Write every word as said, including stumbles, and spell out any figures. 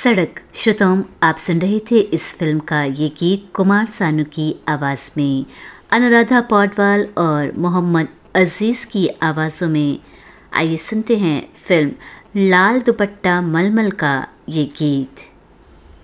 सड़क। श्रोताओं, आप सुन रहे थे इस फिल्म का ये गीत कुमार सानू की आवाज़ में, अनुराधा पौडवाल और मोहम्मद अजीज़ की आवाज़ों में। आइए सुनते हैं फिल्म लाल दुपट्टा मलमल का ये गीत।